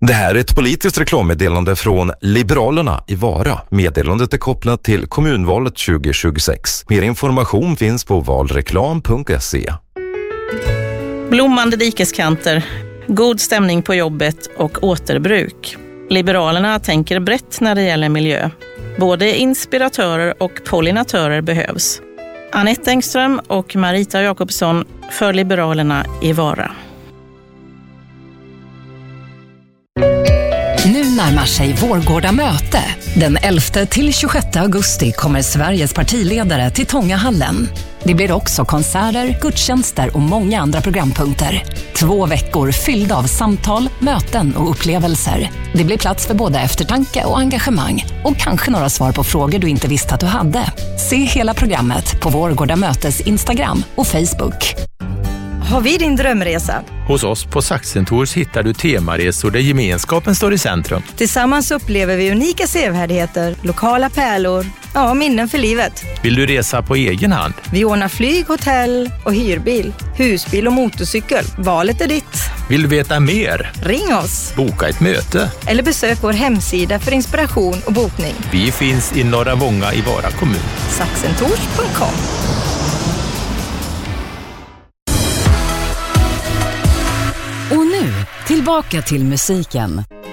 Det här är ett politiskt reklammeddelande från Liberalerna i Vara. Meddelandet är kopplat till kommunvalet 2026. Mer information finns på valreklam.se. Blommande dikeskanter, god stämning på jobbet och återbruk. Liberalerna tänker brett när det gäller miljö. Både inspiratörer och pollinatörer behövs. Anette Engström och Marita Jakobsson för Liberalerna i Vara. Nu närmar sig Vårgårda möte. Den 11 till 26 augusti kommer Sveriges partiledare till Tångahallen. Det blir också konserter, gudstjänster och många andra programpunkter. 2 veckor fyllda av samtal, möten och upplevelser. Det blir plats för både eftertanke och engagemang. Och kanske några svar på frågor du inte visste att du hade. Se hela programmet på Vårgårda mötes Instagram och Facebook. Har vi din drömresa? Hos oss på Saxen Tours hittar du temaresor där gemenskapen står i centrum. Tillsammans upplever vi unika sevärdigheter, lokala pärlor, minnen för livet. Vill du resa på egen hand? Vi ordnar flyg, hotell och hyrbil, husbil och motorcykel. Valet är ditt. Vill du veta mer? Ring oss. Boka ett möte. Eller besök vår hemsida för inspiration och bokning. Vi finns i Norra Vånga i Vara kommun. saxentours.com. Och nu, tillbaka till musiken.